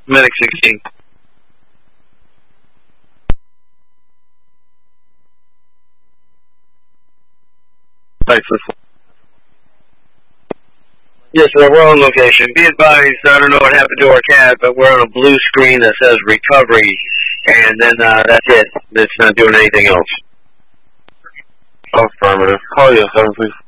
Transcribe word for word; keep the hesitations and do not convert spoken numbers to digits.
Medic sixteen. Thanks for Yes, sir, we're on location. Be advised, I don't know what happened to our cat, but we're on a blue screen that says recovery, and then uh, that's it. It's not doing anything else. affirmative. Call you seven, please.